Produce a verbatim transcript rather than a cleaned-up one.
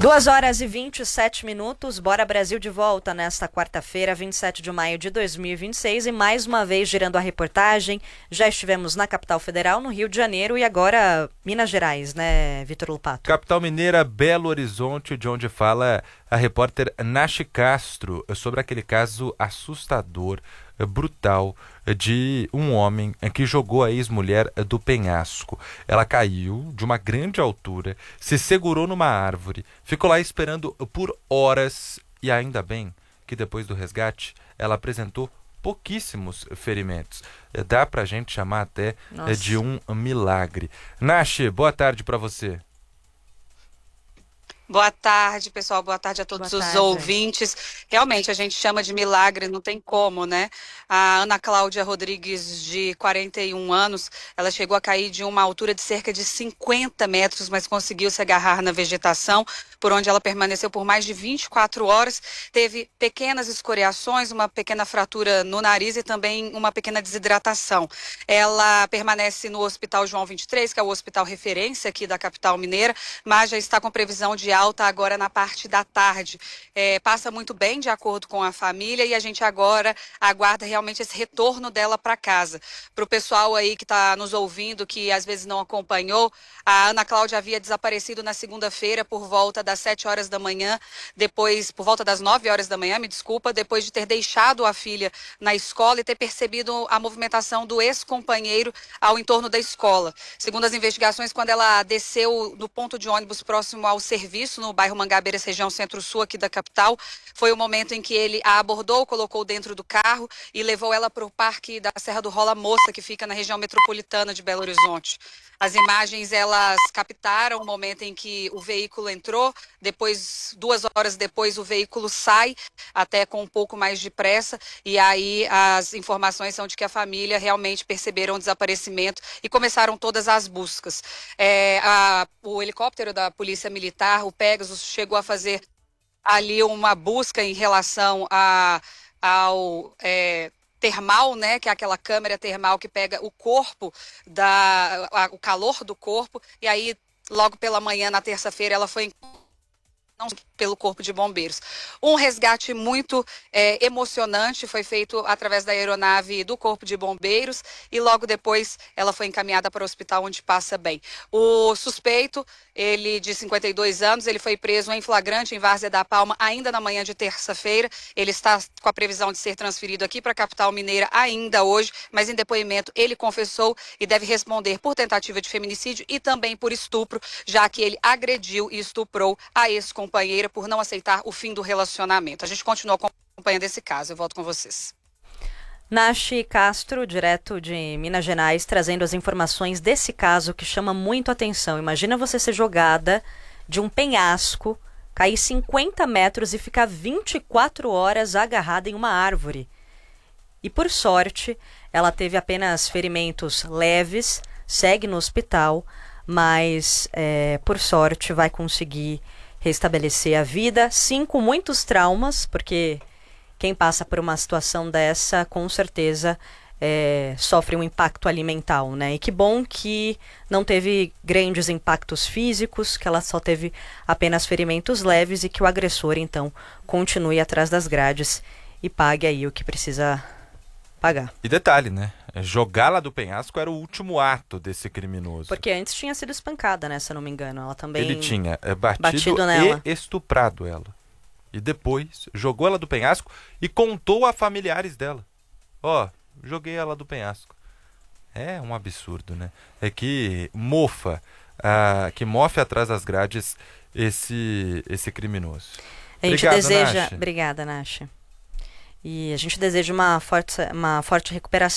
duas horas e vinte e sete minutos, Bora Brasil de volta nesta quarta-feira, vinte e sete de maio de dois mil e vinte e seis, e mais uma vez girando a reportagem. Já estivemos na capital federal, no Rio de Janeiro, e agora Minas Gerais, né, Vitor Lupato? Capital mineira, Belo Horizonte, de onde fala a repórter Nashi Castro sobre aquele caso assustador, brutal, de um homem que jogou a ex-mulher do penhasco. Ela caiu de uma grande altura, se segurou numa árvore, ficou lá esperando por horas e ainda bem que depois do resgate ela apresentou pouquíssimos ferimentos. Dá pra gente chamar até Nossa. de um milagre. Nashi, boa tarde pra você. Boa tarde, pessoal. Boa tarde a todos Boa os tarde. ouvintes. Realmente, a gente chama de milagre, não tem como, né? A Ana Cláudia Rodrigues, de quarenta e um anos, ela chegou a cair de uma altura de cerca de cinquenta metros, mas conseguiu se agarrar na vegetação, por onde ela permaneceu por mais de vinte e quatro horas. Teve pequenas escoriações, uma pequena fratura no nariz e também uma pequena desidratação. Ela permanece no Hospital João vinte e três, que é o hospital referência aqui da capital mineira, mas já está com previsão de alta agora na parte da tarde. É, passa muito bem de acordo com a família e a gente agora aguarda realmente esse retorno dela para casa. Para o pessoal aí que está nos ouvindo, que às vezes não acompanhou, a Ana Cláudia havia desaparecido na segunda-feira por volta das sete horas da manhã, depois, por volta das nove horas da manhã, me desculpa, depois de ter deixado a filha na escola e ter percebido a movimentação do ex-companheiro ao entorno da escola. Segundo as investigações, quando ela desceu no ponto de ônibus próximo ao serviço, no bairro Mangabeiras, região centro-sul aqui da capital, foi o momento em que ele a abordou, colocou dentro do carro e levou ela para o parque da Serra do Rola Moça, que fica na região metropolitana de Belo Horizonte. As imagens, elas captaram o momento em que o veículo entrou, depois, duas horas depois, o veículo sai, até com um pouco mais de pressa, e aí as informações são de que a família realmente perceberam o desaparecimento e começaram todas as buscas. É, a, o helicóptero da Polícia Militar, o Pegasus, chegou a fazer ali uma busca em relação a, ao... É, termal, né, que é aquela câmera termal que pega o corpo, da, a, o calor do corpo, e aí logo pela manhã, na terça-feira, ela foi não pelo Corpo de Bombeiros. Um resgate muito é, emocionante foi feito através da aeronave do Corpo de Bombeiros e logo depois ela foi encaminhada para o hospital onde passa bem. O suspeito, ele de cinquenta e dois anos, ele foi preso em flagrante em Várzea da Palma ainda na manhã de terça-feira. Ele está com a previsão de ser transferido aqui para a capital mineira ainda hoje, mas em depoimento ele confessou e deve responder por tentativa de feminicídio e também por estupro, já que ele agrediu e estuprou a ex-companheira companheira por não aceitar o fim do relacionamento. A gente continua acompanhando esse caso. Eu volto com vocês. Nashi Castro, direto de Minas Gerais, trazendo as informações desse caso que chama muito atenção. Imagina você ser jogada de um penhasco, cair cinquenta metros e ficar vinte e quatro horas agarrada em uma árvore. E por sorte, ela teve apenas ferimentos leves, segue no hospital, mas é, por sorte vai conseguir restabelecer a vida, sim, com muitos traumas, porque quem passa por uma situação dessa, com certeza, é, sofre um impacto ali mental, né? E que bom que não teve grandes impactos físicos, que ela só teve apenas ferimentos leves e que o agressor, então, continue atrás das grades e pague aí o que precisa pagar. E detalhe, né? Jogá-la do penhasco era o último ato desse criminoso. Porque antes tinha sido espancada, né? Se eu não me engano. Ela também... Ele tinha é, batido, batido nela. e estuprado ela. E depois jogou ela do penhasco e contou a familiares dela. Ó, oh, joguei ela do penhasco. É um absurdo, né? É que mofa, ah, que mofe atrás das grades esse, esse criminoso. A gente Obrigado, deseja... Nashi. Obrigada, Nashi. E a gente deseja uma forte, uma forte recuperação